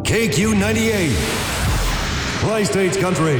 KQ98, Tri-States Country.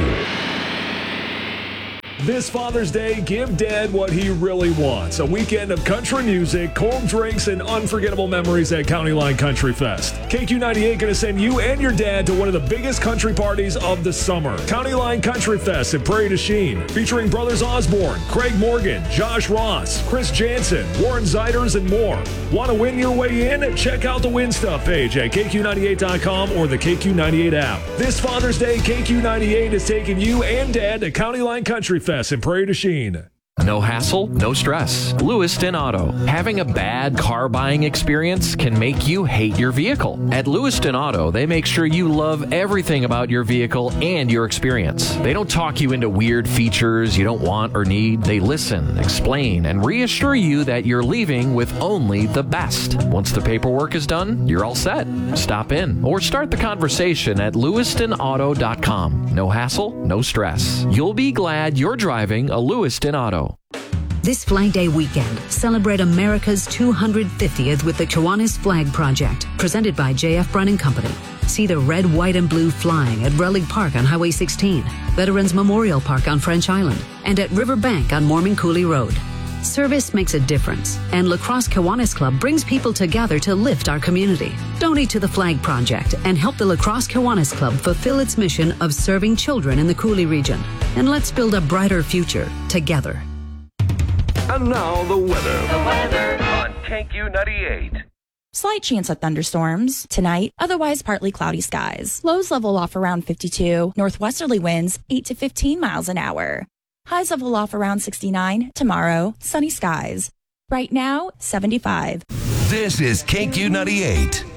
This Father's Day, give Dad what he really wants. A weekend of country music, cold drinks, and unforgettable memories at County Line Country Fest. KQ98 going to send you and your dad to one of the biggest country parties of the summer. County Line Country Fest at Prairie du Chien, featuring Brothers Osborne, Craig Morgan, Josh Ross, Chris Jansen, Warren Zeiders, and more. Want to win your way in? Check out the Win Stuff page at KQ98.com or the KQ98 app. This Father's Day, KQ98 is taking you and Dad to County Line Country Fest in Prairie du Chien. No hassle, no stress. Lewiston Auto. Having a bad car buying experience can make you hate your vehicle. At Lewiston Auto, they make sure you love everything about your vehicle and your experience. They don't talk you into weird features you don't want or need. They listen, explain, and reassure you that you're leaving with only the best. Once the paperwork is done, you're all set. Stop in or start the conversation at lewistonauto.com. No hassle, no stress. You'll be glad you're driving a Lewiston Auto. This Flag Day weekend, celebrate America's 250th with the Kiwanis Flag Project, presented by J.F. Brennan Company. See the red, white, and blue flying at Relic Park on Highway 16, Veterans Memorial Park on French Island, and at Riverbank on Mormon Coulee Road. Service makes a difference, and La Crosse Kiwanis Club brings people together to lift our community. Donate to the Flag Project and help the La Crosse Kiwanis Club fulfill its mission of serving children in the Coulee region. And let's build a brighter future together. And now the weather. The weather on KQ98. Slight chance of thunderstorms tonight, otherwise partly cloudy skies. Lows level off around 52, northwesterly winds 8 to 15 miles an hour. Highs level off around 69, tomorrow, sunny skies. Right now, 75. This is KQ98.